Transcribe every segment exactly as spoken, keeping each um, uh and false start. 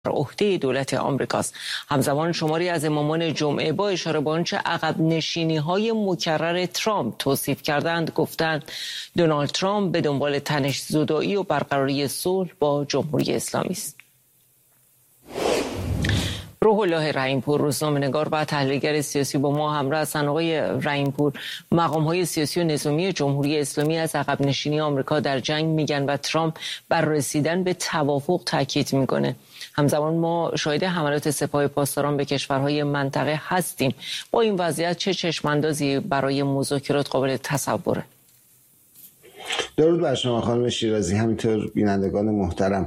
عهده دولت آمریکاست. همزمان شماری از امامان جمعه با اشاره به آنچه عقب نشینی‌های مکرر ترامپ توصیف کردند گفتند دونالد ترامپ به دنبال تنش‌زدایی و برقراری صلح با جمهوری اسلامی است. روح الله رحیم‌پور، روزنامه‌نگار و تحلیلگر سیاسی با ما همراه هستند. آقای رحیم‌پور، مقام‌های سیاسی و نظامی جمهوری اسلامی از عقب نشینی آمریکا در جنگ میگن و ترامپ بر رسیدن به توافق تاکید میکنه. همزمان ما شاهد حملات سپاه پاسداران به کشورهای منطقه هستیم. با این وضعیت چه چشم‌اندازی برای مذاکرات قابل تصوره؟ درود بر شما خانم شیرازی، همینطور بینندگان محترم.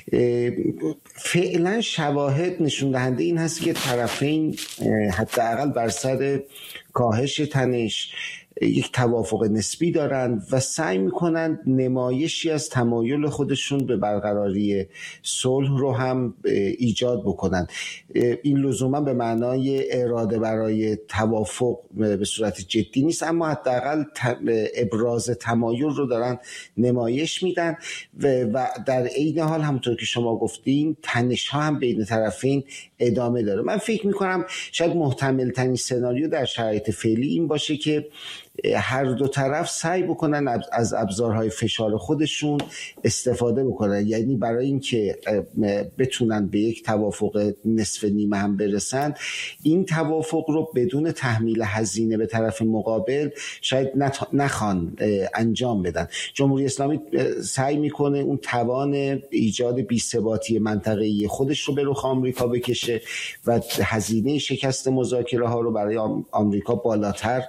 فعلا شواهد نشون دهنده این هست که طرفین حداقل بر سر کاهش تنش یک توافق نسبی دارند و سعی میکنند نمایشی از تمایل خودشون به برقراری صلح رو هم ایجاد بکنند. این لزوما به معنای اراده برای توافق به صورت جدی نیست، اما حداقل ابراز تمایل رو دارن نمایش میدن و در عین حال همونطور که شما گفتین تنش ها هم بین طرفین ادامه داره. من فکر میکنم شاید محتمل ترین سناریو در شرایط فعلی این باشه که هر دو طرف سعی بکنن از ابزارهای فشار خودشون استفاده بکنن، یعنی برای اینکه بتونن به یک توافق نصف نیمه هم برسن این توافق رو بدون تحمیل هزینه به طرف مقابل شاید نخوان انجام بدن. جمهوری اسلامی سعی میکنه اون توان ایجاد بی‌ثباتی منطقه‌ای خودش رو به رخ آمریکا بکشه و هزینه شکست مذاکره ها رو برای آمریکا بالاتر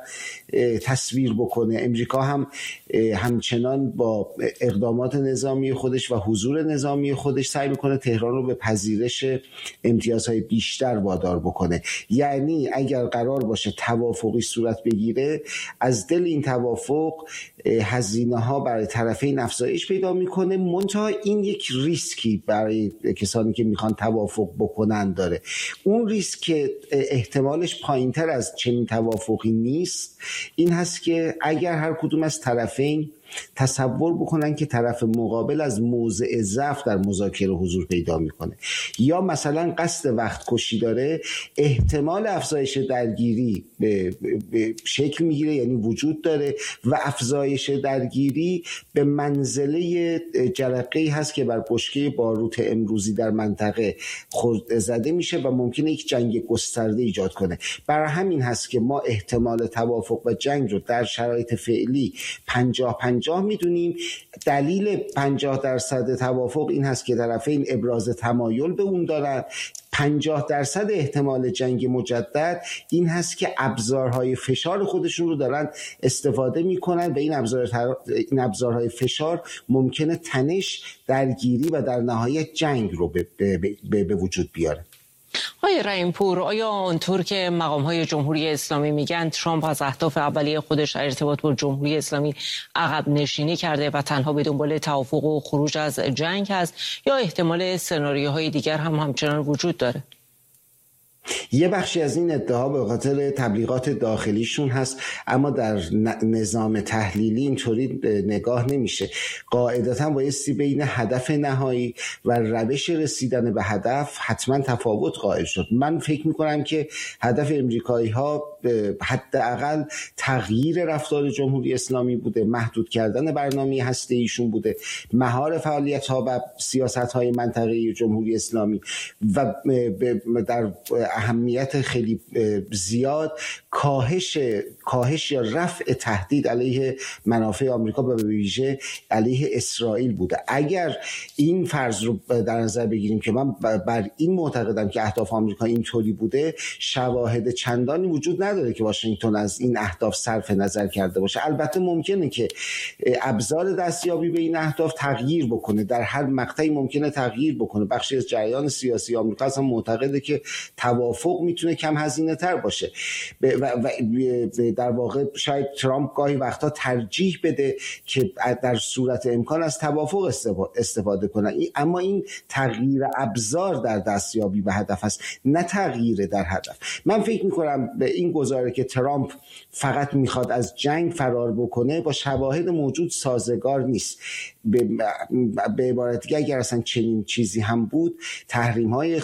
تصویر بکنه. امریکا هم همچنان با اقدامات نظامی خودش و حضور نظامی خودش سعی میکنه تهران رو به پذیرش امتیازهای بیشتر وادار بکنه. یعنی اگر قرار باشه توافقی صورت بگیره، از دل این توافق هزینه ها برای طرفین افزایش پیدا میکنه، منتها این یک ریسکی برای کسانی که میخوان توافق بکنن داره. اون ریسک که احتمالش پایینتر از چنین توافقی نیست این هست که اگر هر کدوم از طرفین تصور بکنن که طرف مقابل از موضع ضعف در مذاکره حضور پیدا میکنه یا مثلا قصد وقت کشی داره، احتمال افزایش درگیری به, به شکل میگیره، یعنی وجود داره و افزایش درگیری به منزله جرقه‌ای هست که بر بشکه باروت امروزی در منطقه خورد زده میشه و ممکنه یک جنگ گسترده ایجاد کنه. برای همین هست که ما احتمال توافق و جنگ رو در شرایط فعلی پنجاه پنجاه میدونیم. دلیل پنجاه درصد توافق این هست که طرفین ابراز تمایل به اون دارن. پنجاه درصد احتمال جنگ مجدد این هست که ابزارهای فشار خودشون رو دارن استفاده میکنن و این ابزار این ابزارهای فشار ممکنه تنش، درگیری و در نهایت جنگ رو به, به, به, به وجود بیاره. آقای رحیم‌پور، آیا آنطور که مقام‌های جمهوری اسلامی میگن ترامپ از اهداف اولیه خودش در ارتباط با جمهوری اسلامی عقب نشینی کرده و تنها به دنبال توافق و خروج از جنگ هست، یا احتمال سناریوهای دیگر هم همچنان وجود داره؟ یه بخشی از این ادعا به خاطر تبلیغات داخلیشون هست، اما در نظام تحلیلی اینطوری نگاه نمیشه. قاعدتا بایستی بین هدف نهایی و روش رسیدن به هدف حتما تفاوت قائل شد. من فکر میکنم که هدف امریکایی ها حداقل تغییر رفتار جمهوری اسلامی بوده، محدود کردن برنامه هسته ایشون بوده، مهار فعالیت ها و سیاست های منطقه‌ای جمهوری اسلامی و در اهمیت خیلی زیاد کاهش کاهش یا رفع تهدید علیه منافع آمریکا و به ویژه علیه اسرائیل بوده. اگر این فرض رو در نظر بگیریم که من بر این معتقدم که اهداف آمریکا اینطوری بوده، شواهد چندانی وجود نداره که واشنگتن از این اهداف صرف نظر کرده باشه. البته ممکنه که ابزار دستیابی به این اهداف تغییر بکنه، در هر مقطعی ممکنه تغییر بکنه. بخشی از جریان سیاسی آمریکا اصلا معتقده که توافق توافق میتونه کم هزینه تر باشه و, و در واقع شاید ترامپ گاهی وقتا ترجیح بده که در صورت امکان از توافق استفاده کنن، اما این تغییر ابزار در دستیابی به هدف است، نه تغییر در هدف. من فکر میکنم به این گزاره که ترامپ فقط میخواد از جنگ فرار بکنه با شواهد موجود سازگار نیست. به, به عبارت دیگه اگر اصلا چنین چیزی هم بود، تحریم های